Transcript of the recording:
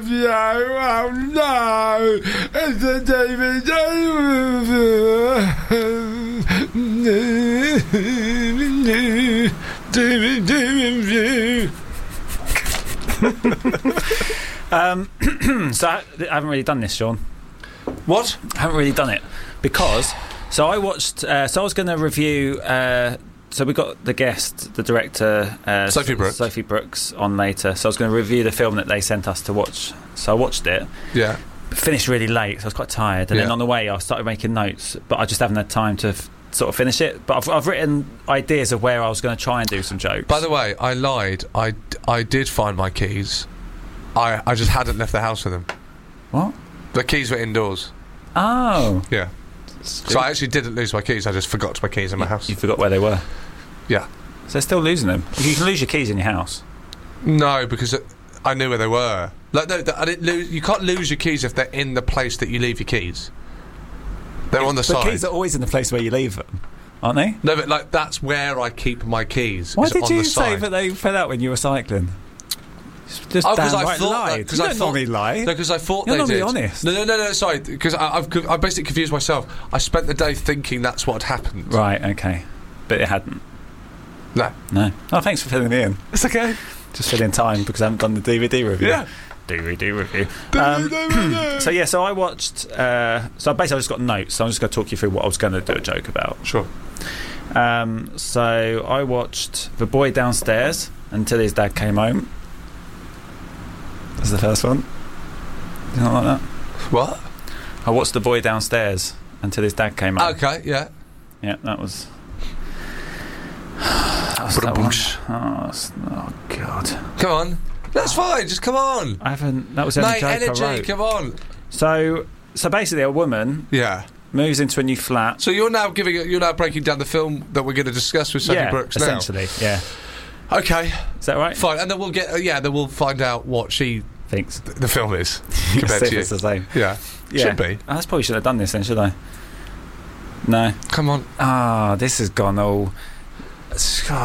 Oh no, it's a DVD. So I haven't really done this, Sean. What? I haven't really done it because I watched. So I was going to review. So we got the guest, the director, Sophie Brooks, on later. So I was going to review the film that they sent us to watch. So I watched it. Yeah. Finished really late, so I was quite tired. And then on the way, I started making notes, but I just haven't had time to sort of finish it. But I've written ideas of where I was going to try and do some jokes. By the way, I lied. I did find my keys. I just hadn't left the house with them. What? The keys were indoors. Oh. Yeah. So I actually didn't lose my keys. I just forgot my keys in my house. You forgot where they were? Yeah. So they're still losing them. You can lose your keys in your house. No, because I knew where they were. Like, no, I didn't lose. You can't lose your keys if they're in the place that you leave your keys. They're on the side. The keys are always in the place where you leave them, aren't they? No, but like that's where I keep my keys. Why did you say side. that they fell out when you were cycling? Just because I thought you don't normally lie. No, because I thought You're they normally did. honest. No. Sorry, because I basically confused myself. I spent the day thinking that's what had happened. Right. Okay. But it hadn't. No. Oh, thanks for filling me in. It's okay. Just filling time because I haven't done the DVD review. Yeah. DVD review. So I watched. So basically, I just got notes. So I'm just going to talk you through what I was going to do a joke about. Sure. So I watched The Boy Downstairs until his dad came home. That's the first one. You not like that? What? I watched The Boy Downstairs until his dad came home. Okay. Yeah. Yeah, that was that one. Oh God. Come on. That's fine. Just come on. I haven't. That was the only joke energy. I wrote. Come on. So basically, a woman moves into a new flat. So you're now breaking down the film that we're going to discuss with Sophie Brooks now. Essentially, yeah. Okay. Is that right? Fine, and then we'll get then we'll find out what she thinks the film is compared to you. It's the same. Yeah. Should be. I probably should have done this then, should I? No. Come on. This has gone all.